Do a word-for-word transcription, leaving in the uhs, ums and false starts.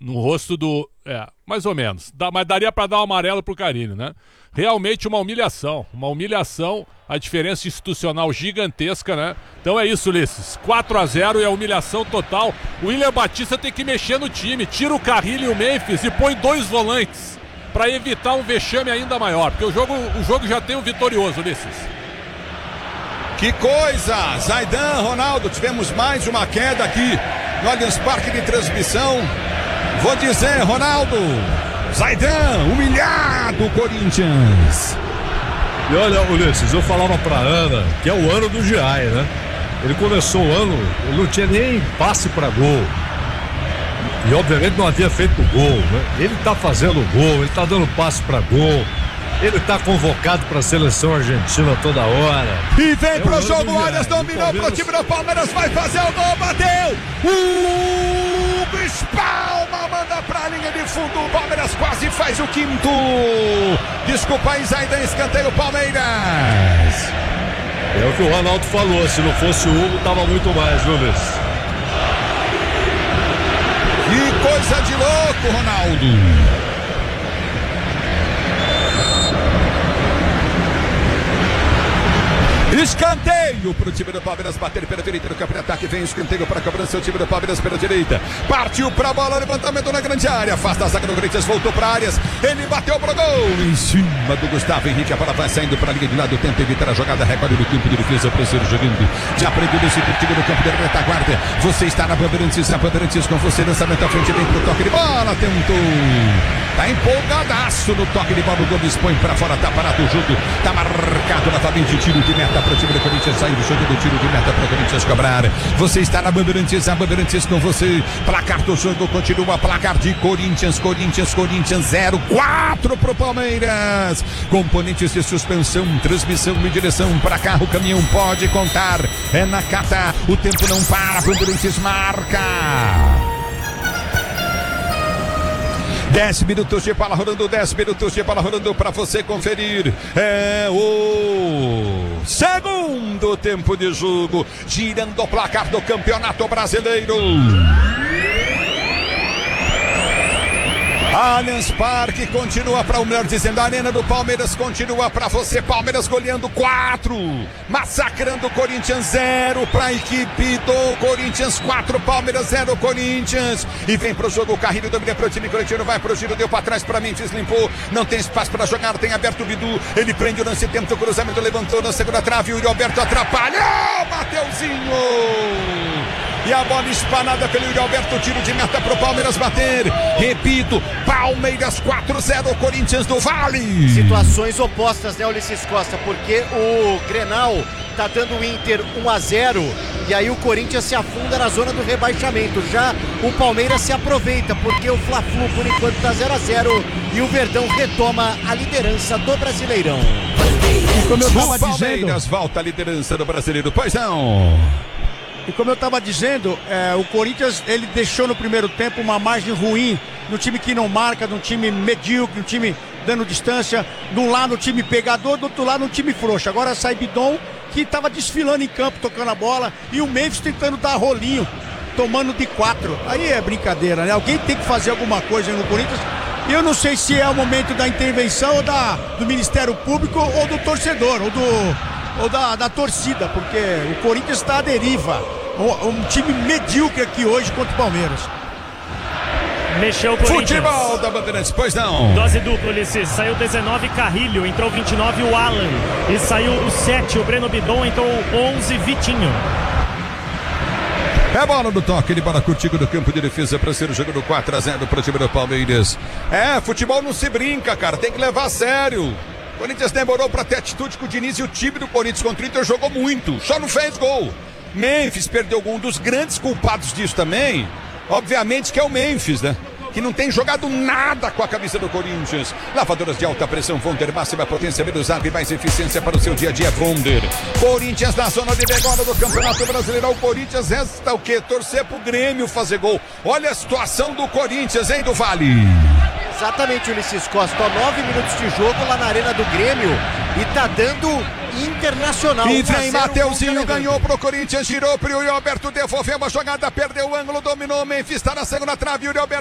no rosto do... É, mais ou menos. Dá, mas daria pra dar um amarelo pro Carille, né? Realmente uma humilhação. Uma humilhação. A diferença institucional gigantesca, né? Então é isso, Ulisses. quatro a zero e a humilhação total. O William Batista tem que mexer no time. Tira o Carille e o Memphis e põe dois volantes pra evitar um vexame ainda maior. Porque o jogo, o jogo já tem um vitorioso, Ulisses. Que coisa! Zaidan, Ronaldo, tivemos mais uma queda aqui no Allianz Parque de transmissão. Vou dizer, Ronaldo, Zaidan, humilhado o Corinthians. E olha, Ulisses, eu falava pra Ana que é o ano do Giai, né? Ele começou o ano, ele não tinha nem passe pra gol. E obviamente não havia feito gol, né? Ele tá fazendo gol, ele tá dando passe pra gol. Ele tá convocado pra seleção argentina toda hora. E vem é pro jogo, o Arias dominou pro time do Palmeiras, vai fazer o gol, bateu! O Palma manda pra linha de fundo, o Palmeiras quase faz o quinto. Desculpa aí, Zaidan, escanteio Palmeiras. É o que o Ronaldo falou, se não fosse o Hugo, tava muito mais, viu, Luiz? Que coisa de louco, Ronaldo. Escanteio para o time do Palmeiras bater pela direita do campo de ataque. Vem escanteio para a cobrança. O time do Palmeiras pela direita. Partiu para a bola. Levantamento na grande área. Afasta a zaga do Corinthians. Voltou para áreas. Ele bateu para o gol. Em cima do Gustavo Henrique. A bola vai saindo para a linha de lado. Tenta evitar a jogada. Recolhe do campo de defesa. Para ser jogando. Já aprendeu esse time do campo de retaguarda. Você está na Bandeirantes. A Bandeirantes com você. Lançamento à frente. Vem para o toque de bola. Tentou. Tá empolgadaço no toque de bola. O Gomes põe para fora. Tá parado o jogo. Tá marcado novamente. Tiro de meta para o time do Corinthians, sai do jogo do tiro de meta para o Corinthians cobrar. Você está na Bandeirantes, a Bandeirantes com você. Placar do jogo continua, placar de Corinthians, Corinthians, Corinthians zero quatro para o Palmeiras. Componentes de suspensão, transmissão e direção para carro, caminhão pode contar. É na Cata, o tempo não para, Bandeirantes marca. dez minutos de bola rolando, dez minutos de bola rolando para você conferir. É o segundo tempo de jogo, girando o placar do Campeonato Brasileiro. Allianz Parque continua para o melhor dizendo, a arena do Palmeiras continua para você. Palmeiras goleando quatro, massacrando o Corinthians zero para a equipe do Corinthians, quatro Palmeiras zero Corinthians. E vem pro jogo o Carrilho, domina pro time coletivo, vai pro giro, deu para trás para Memphis, limpou, não tem espaço para jogar, tem aberto o Bidu, ele prende o lance, tenta o cruzamento, levantou na segunda trave, o Yuri Alberto atrapalhou, Mateuzinho. E a bola espanada pelo Yuri Alberto, tiro de meta pro Palmeiras bater. Repito, Palmeiras quatro a zero, Corinthians do Vale. Situações opostas, né, Ulisses Costa? Porque o Grenal tá dando o Inter um a zero e aí o Corinthians se afunda na zona do rebaixamento. Já o Palmeiras se aproveita porque o Fla-Flu por enquanto tá zero a zero e o Verdão retoma a liderança do Brasileirão. E como eu tava o Palmeiras dizendo, volta a liderança do Brasileiro, pois não. E como eu estava dizendo, é, o Corinthians ele deixou no primeiro tempo uma margem ruim no time que não marca, no time medíocre, no time dando distância, de um lado no time pegador, do outro lado no time frouxo. Agora sai Bidon, que estava desfilando em campo, tocando a bola, e o Memphis tentando dar rolinho, tomando de quatro. Aí é brincadeira, né? Alguém tem que fazer alguma coisa no Corinthians. E eu não sei se é o momento da intervenção ou da, do Ministério Público ou do torcedor, ou do... ou da, da torcida, porque o Corinthians está à deriva. Um, um time medíocre aqui hoje contra o Palmeiras. Mexeu o Corinthians. Futebol da Bandeirantes, pois não. Dose dupla, Ulisses. Saiu dezenove, Carrilho. Entrou vinte e nove, o Alan. E saiu o sete, o Breno Bidon. Entrou onze, Vitinho. É bola no toque, ele bola contigo do campo de defesa para ser o jogo do quatro a zero para o time do Palmeiras. É, futebol não se brinca, cara. Tem que levar a sério. O Corinthians demorou para ter atitude com o Diniz e o time do Corinthians contra o Inter jogou muito, só não fez gol. Memphis perdeu gol, um dos grandes culpados disso também, obviamente que é o Memphis, né? Que não tem jogado nada com a camisa do Corinthians. Lavadoras de alta pressão Vonder, máxima potência, menos água e mais eficiência para o seu dia a dia, Vonder. Corinthians na zona de degola do Campeonato Brasileiro. O Corinthians resta o quê? Torcer pro Grêmio fazer gol. Olha a situação do Corinthians, hein, do Vale? Exatamente, Ulisses Costa. Ó, nove minutos de jogo lá na Arena do Grêmio e tá dando Internacional. E vem Mateuzinho, ganhou pro Corinthians, girou pro Yuri Alberto, devolveu uma jogada, perdeu o ângulo, dominou o Memphis, tá na segunda trave, Yuri Alberto